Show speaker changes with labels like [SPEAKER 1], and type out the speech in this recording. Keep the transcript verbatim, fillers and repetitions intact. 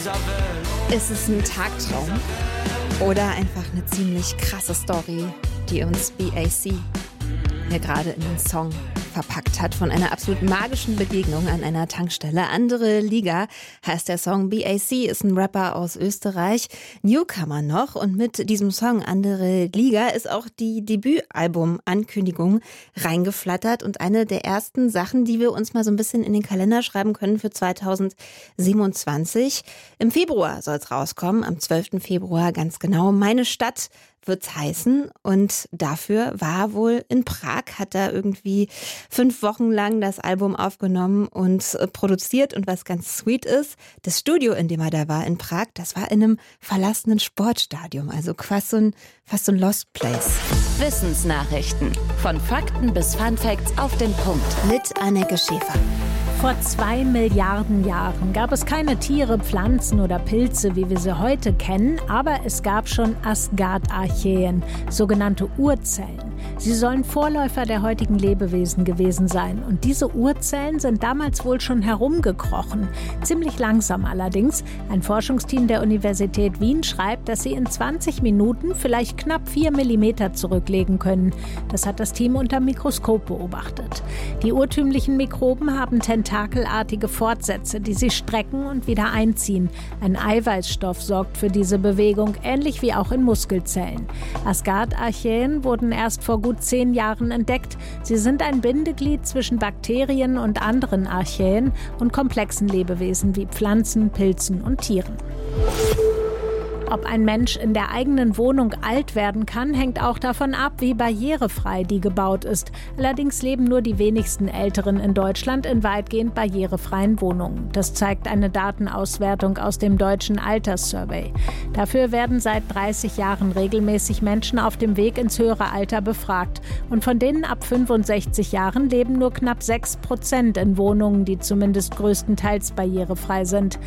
[SPEAKER 1] Ist es ein Tagtraum oder einfach eine ziemlich krasse Story, die uns B A C hier gerade in den Song verpackt hat, von einer absolut magischen Begegnung an einer Tankstelle. Andere Liga heißt der Song. B A C ist ein Rapper aus Österreich, Newcomer noch, und mit diesem Song Andere Liga ist auch die Debütalbum-Ankündigung reingeflattert und eine der ersten Sachen, die wir uns mal so ein bisschen in den Kalender schreiben können für zweitausendsiebenundzwanzig. Im Februar soll es rauskommen, am zwölften Februar ganz genau. Meine Stadt wird's heißen, und dafür war wohl in Prag, hat er irgendwie fünf Wochen lang das Album aufgenommen und produziert, und was ganz sweet ist, das Studio, in dem er da war in Prag, das war in einem verlassenen Sportstadion, also fast so ein, fast so ein Lost Place.
[SPEAKER 2] Wissensnachrichten, von Fakten bis Funfacts auf den Punkt.
[SPEAKER 1] Mit Anneke Schäfer.
[SPEAKER 3] Vor zwei Milliarden Jahren gab es keine Tiere, Pflanzen oder Pilze, wie wir sie heute kennen, aber es gab schon Asgard-Archäen, sogenannte Urzellen. Sie sollen Vorläufer der heutigen Lebewesen gewesen sein. Und diese Urzellen sind damals wohl schon herumgekrochen. Ziemlich langsam allerdings. Ein Forschungsteam der Universität Wien schreibt, dass sie in zwanzig Minuten vielleicht knapp vier Millimeter zurücklegen können. Das hat das Team unter Mikroskop beobachtet. Die urtümlichen Mikroben haben tentakelartige Fortsätze, die sie strecken und wieder einziehen. Ein Eiweißstoff sorgt für diese Bewegung, ähnlich wie auch in Muskelzellen. Asgard-Archäen wurden erst vor gut zehn Jahren entdeckt. Sie sind ein Bindeglied zwischen Bakterien und anderen Archäen und komplexen Lebewesen wie Pflanzen, Pilzen und Tieren. Ob ein Mensch in der eigenen Wohnung alt werden kann, hängt auch davon ab, wie barrierefrei die gebaut ist. Allerdings leben nur die wenigsten Älteren in Deutschland in weitgehend barrierefreien Wohnungen. Das zeigt eine Datenauswertung aus dem Deutschen Alterssurvey. Dafür werden seit dreißig Jahren regelmäßig Menschen auf dem Weg ins höhere Alter befragt. Und von denen ab fünfundsechzig Jahren leben nur knapp sechs Prozent in Wohnungen, die zumindest größtenteils barrierefrei sind.